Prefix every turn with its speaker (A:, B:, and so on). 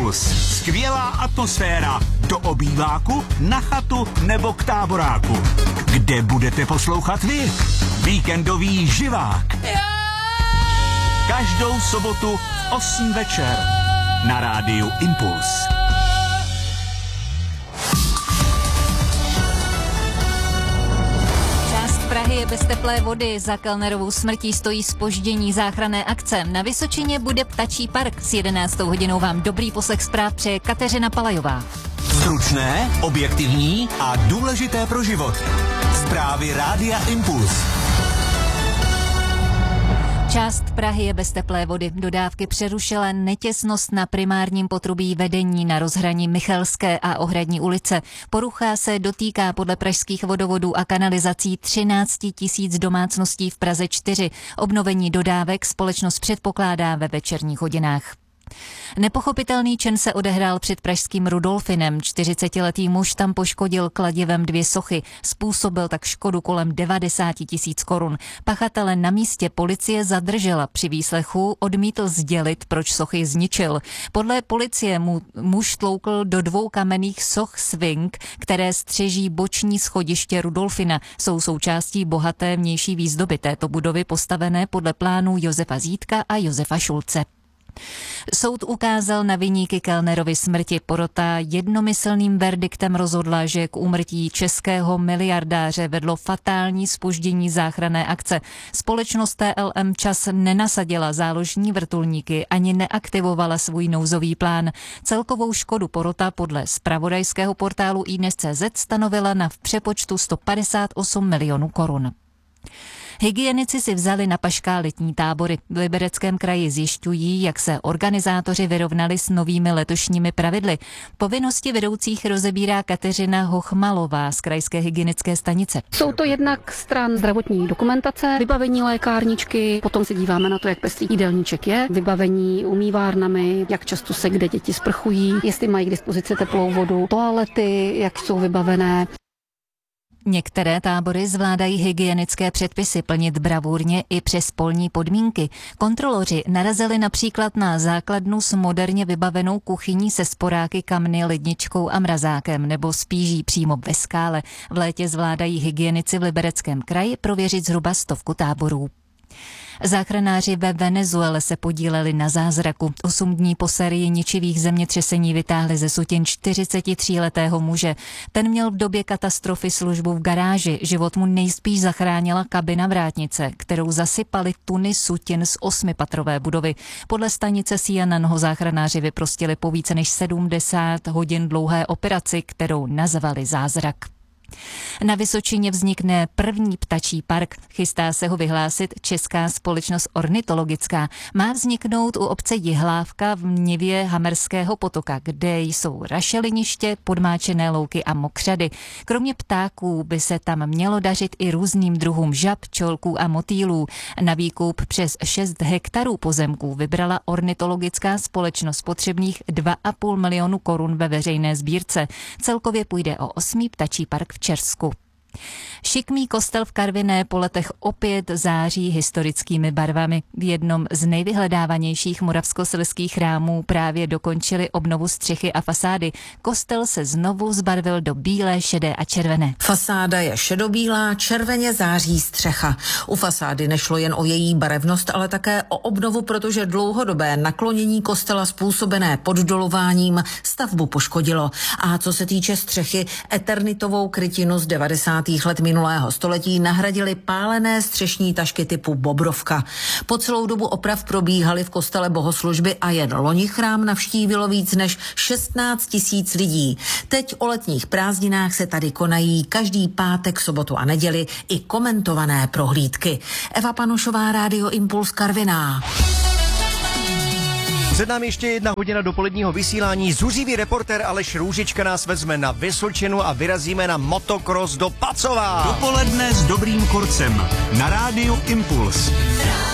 A: Impuls. Skvělá atmosféra. Do obýváku, na chatu nebo k táboráku. Kde budete poslouchat vy? Víkendový živák. Každou sobotu v 8 večer na rádiu Impuls.
B: Prahy je bez teplé vody, za Kellnerovou smrtí stojí zpoždění záchranné akce. Na Vysočině bude ptačí park. S 11. hodinou vám dobrý poslech zpráv přeje Kateřina Palajová.
A: Stručné, objektivní a důležité pro život. Zprávy rádia Impuls.
B: Část Prahy je bez teplé vody. Dodávky přerušila netěsnost na primárním potrubí vedení na rozhraní Michalské a Ohradní ulice. Porucha se dotýká podle pražských vodovodů a kanalizací 13 000 domácností v Praze 4. Obnovení dodávek společnost předpokládá ve večerních hodinách. Nepochopitelný čin se odehrál před pražským Rudolfinem. 40letý muž tam poškodil kladivem 2 sochy. Způsobil tak škodu kolem 90 000 korun. Pachatele na místě policie zadržela. Při výslechu odmítl sdělit, proč sochy zničil. Podle policie mu muž tloukl do 2 kamenných soch Swing, které střeží boční schodiště Rudolfina. Jsou součástí bohaté vnější výzdoby této budovy postavené podle plánů Josefa Zídka a Josefa Šulce. Soud ukázal na viníky Kellnerovy smrti. Porota jednomyslným verdiktem rozhodla, že k úmrtí českého miliardáře vedlo fatální zpoždění záchranné akce. Společnost TLM čas nenasadila záložní vrtulníky ani neaktivovala svůj nouzový plán. Celkovou škodu porota podle zpravodajského portálu iDnes.cz stanovila na v přepočtu 158 milionů korun. Hygienici si vzali na paškálitní tábory. V Libereckém kraji zjišťují, jak se organizátoři vyrovnali s novými letošními pravidly. Povinnosti vedoucích rozebírá Kateřina Hochmalová z krajské hygienické stanice.
C: Jsou to jednak stran zdravotní dokumentace, vybavení lékárničky, potom se díváme na to, jak pestrý jídelníček je, vybavení umývárnami, jak často se kde děti sprchují, jestli mají k dispozici teplou vodu, toalety, jak jsou vybavené.
B: Některé tábory zvládají hygienické předpisy plnit bravurně i přes polní podmínky. Kontroloři narazili například na základnu s moderně vybavenou kuchyní se sporáky, kamny, ledničkou a mrazákem nebo spíží přímo ve skále. V létě zvládají hygienici v Libereckém kraji prověřit zhruba 100 táborů. Záchranáři ve Venezuele se podíleli na zázraku. 8 dní po sérii ničivých zemětřesení vytáhli ze sutin 43letého muže. Ten měl v době katastrofy službu v garáži. Život mu nejspíš zachránila kabina vrátnice, kterou zasypali tuny sutin z 8patrové budovy. Podle stanice CNN ho záchranáři vyprostili po více než 70 hodin dlouhé operaci, kterou nazvali zázrak. Na Vysočině vznikne první ptačí park. Chystá se ho vyhlásit Česká společnost ornitologická. Má vzniknout u obce Jihlávka v nivě Hamerského potoka, kde jsou rašeliniště, podmáčené louky a mokřady. Kromě ptáků by se tam mělo dařit i různým druhům žab, čolků a motýlů. Na výkup přes 6 hektarů pozemků vybrala ornitologická společnost potřebných 2,5 milionu korun ve veřejné sbírce. Celkově půjde o 8. ptačí park v Česku. Šikmý kostel v Karviné po letech opět září historickými barvami. V jednom z nejvyhledávanějších moravskoslezských chrámů právě dokončili obnovu střechy a fasády. Kostel se znovu zbarvil do bílé, šedé a červené.
D: Fasáda je šedobílá, červeně září střecha. U fasády nešlo jen o její barevnost, ale také o obnovu, protože dlouhodobé naklonění kostela způsobené poddolováním stavbu poškodilo. A co se týče střechy, eternitovou krytinu z 90. let minulého století nahradily pálené střešní tašky typu bobrovka. Po celou dobu oprav probíhaly v kostele bohoslužby a jen loni chrám navštívilo víc než 16 000 lidí. Teď o letních prázdninách se tady konají každý pátek, sobotu a neděli i komentované prohlídky. Eva Panušová, Rádio Impuls, Karviná.
E: Před námi ještě 1 hodina dopoledního vysílání. Zuřivý reportér Aleš Růžička nás vezme na Vysočinu a vyrazíme na motocross do Pacova.
A: Dopoledne s dobrým kurcem na rádiu Impuls.